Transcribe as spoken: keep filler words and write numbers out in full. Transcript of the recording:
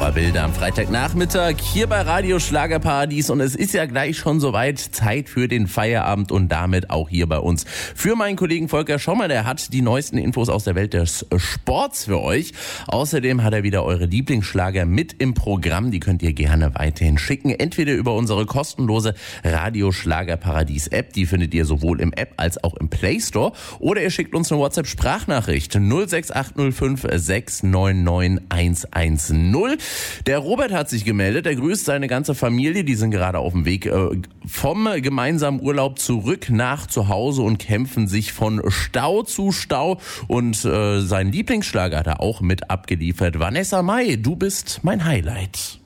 Laura Bilder am Freitagnachmittag hier bei Radio Schlagerparadies und es ist ja gleich schon soweit, Zeit für den Feierabend und damit auch hier bei uns. Für meinen Kollegen Volker Schommer, der hat die neuesten Infos aus der Welt des Sports für euch. Außerdem hat er wieder eure Lieblingsschlager mit im Programm, die könnt ihr gerne weiterhin schicken, entweder über unsere kostenlose Radio Schlagerparadies App, die findet ihr sowohl im App als auch im Play Store, oder ihr schickt uns eine WhatsApp-Sprachnachricht null sechs acht null fünf sechs neun neun eins eins null. Der Robert hat sich gemeldet, er grüßt seine ganze Familie, die sind gerade auf dem Weg äh, vom gemeinsamen Urlaub zurück nach zu Hause und kämpfen sich von Stau zu Stau und äh, sein Lieblingsschlager hat er auch mit abgeliefert. Vanessa Mai, du bist mein Highlight.